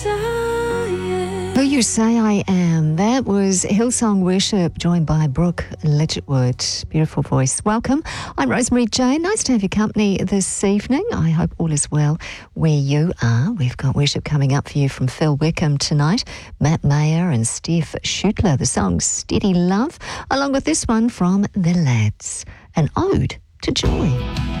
Who You Say I Am. That was Hillsong Worship, joined by Brooke Lidgetwood. Beautiful voice. Welcome. I'm Rosemary Jane. Nice to have your company this evening. I hope all is well where you are. We've got worship coming up for you from Phil Wickham tonight, Matt Mayer and Steph Schutler. The song Steady Love, along with this one from The Lads, an ode to joy.